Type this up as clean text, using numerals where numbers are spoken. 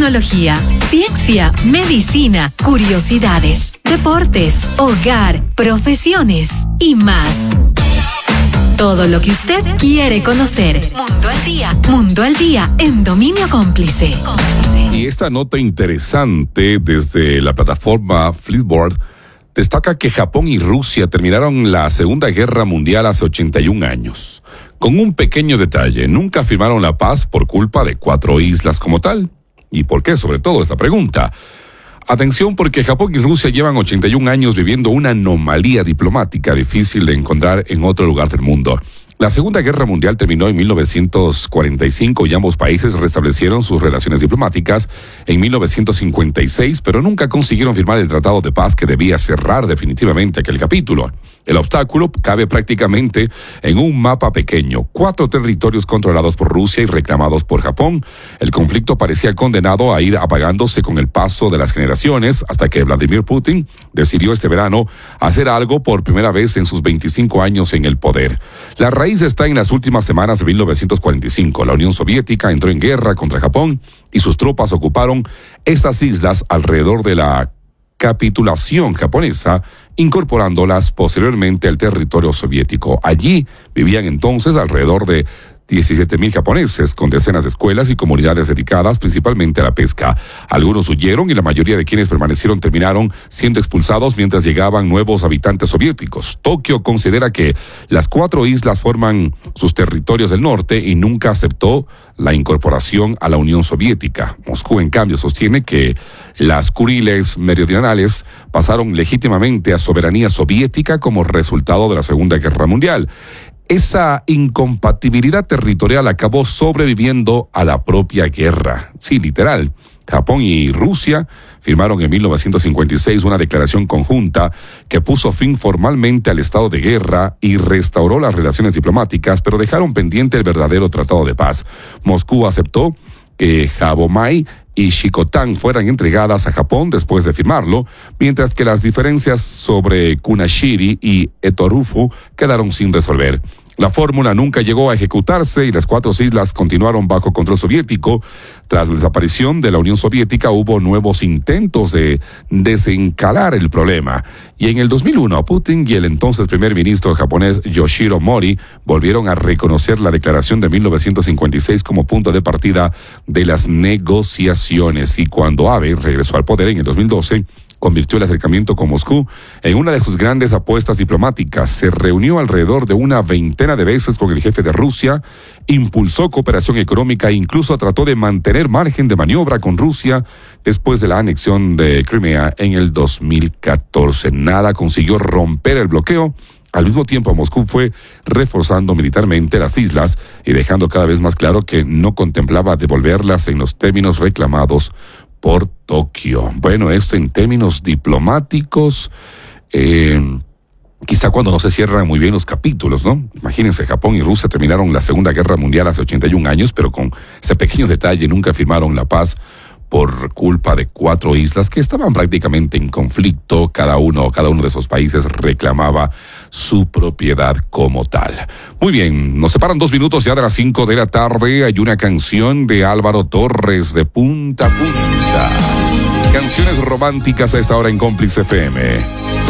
tecnología, ciencia, medicina, curiosidades, deportes, hogar, profesiones y más. Todo lo que usted quiere conocer. Mundo al día. Mundo al día en Dominio Cómplice. Y esta nota interesante desde la plataforma Flipboard destaca que Japón y Rusia terminaron la Segunda Guerra Mundial hace 81 años. Con un pequeño detalle, nunca firmaron la paz por culpa de 4 islas como tal. ¿Y por qué? Sobre todo esta pregunta. Atención, porque Japón y Rusia llevan 81 años viviendo una anomalía diplomática difícil de encontrar en otro lugar del mundo. La Segunda Guerra Mundial terminó en 1945 y ambos países restablecieron sus relaciones diplomáticas en 1956, pero nunca consiguieron firmar el tratado de paz que debía cerrar definitivamente aquel capítulo. El obstáculo cabe prácticamente en un mapa pequeño, 4 territorios controlados por Rusia y reclamados por Japón. El conflicto parecía condenado a ir apagándose con el paso de las generaciones hasta que Vladimir Putin decidió este verano hacer algo por primera vez en sus 25 años en el poder. La raíz está en las últimas semanas de 1945. La Unión Soviética entró en guerra contra Japón y sus tropas ocuparon esas islas alrededor de la capitulación japonesa, incorporándolas posteriormente al territorio soviético. Allí vivían entonces alrededor de 17,000 japoneses, con decenas de escuelas y comunidades dedicadas principalmente a la pesca. Algunos huyeron y la mayoría de quienes permanecieron terminaron siendo expulsados mientras llegaban nuevos habitantes soviéticos. Tokio considera que las 4 islas forman sus territorios del norte y nunca aceptó la incorporación a la Unión Soviética. Moscú, en cambio, sostiene que las Kuriles meridionales pasaron legítimamente a soberanía soviética como resultado de la Segunda Guerra Mundial. Esa incompatibilidad territorial acabó sobreviviendo a la propia guerra. Sí, literal. Japón y Rusia firmaron en 1956 una declaración conjunta que puso fin formalmente al estado de guerra y restauró las relaciones diplomáticas, pero dejaron pendiente el verdadero tratado de paz. Moscú aceptó que Habomai y Shikotan fueran entregadas a Japón después de firmarlo, mientras que las diferencias sobre Kunashiri y Etorufu quedaron sin resolver. La fórmula nunca llegó a ejecutarse y las 4 islas continuaron bajo control soviético. Tras la desaparición de la Unión Soviética hubo nuevos intentos de desencalar el problema. Y en el 2001, Putin y el entonces primer ministro japonés Yoshiro Mori volvieron a reconocer la declaración de 1956 como punto de partida de las negociaciones. Y cuando Abe regresó al poder en el 2012, convirtió el acercamiento con Moscú en una de sus grandes apuestas diplomáticas. Se reunió alrededor de una veintena de veces con el jefe de Rusia, impulsó cooperación económica e incluso trató de mantener margen de maniobra con Rusia después de la anexión de Crimea en el 2014. Nada consiguió romper el bloqueo. Al mismo tiempo, Moscú fue reforzando militarmente las islas y dejando cada vez más claro que no contemplaba devolverlas en los términos reclamados por Tokio. Bueno, esto en términos diplomáticos, quizá cuando no se cierran muy bien los capítulos, ¿no? Imagínense, Japón y Rusia terminaron la Segunda Guerra Mundial hace 81 años, pero con ese pequeño detalle nunca firmaron la paz por culpa de 4 islas que estaban prácticamente en conflicto. Cada uno de esos países reclamaba su propiedad como tal. Muy bien, nos separan 2 minutos ya de las 5 de la tarde. Hay una canción de Álvaro Torres de punta a punta. Canciones románticas a esta hora en Cómplice FM.